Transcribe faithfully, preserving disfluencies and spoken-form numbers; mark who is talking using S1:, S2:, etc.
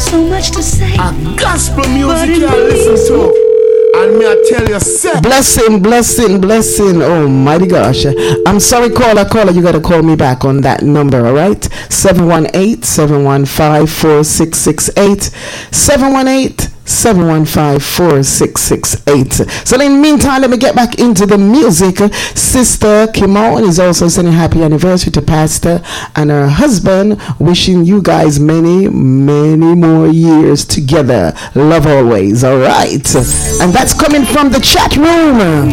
S1: so much to say.
S2: A gospel music you listen to. And me I tell you, say.
S3: Blessing, blessing, blessing. Oh mighty gosh. I'm sorry, caller, caller, you gotta call me back on that number, alright? seven one eight, seven one five, four six six eight. seven one eight, seven one five, four six six eight. So in the meantime, let me get back into the music. Sister Kimon is also sending happy anniversary to Pastor and her husband, wishing you guys many, many more years together. Love always, alright? And that's coming from the chat room.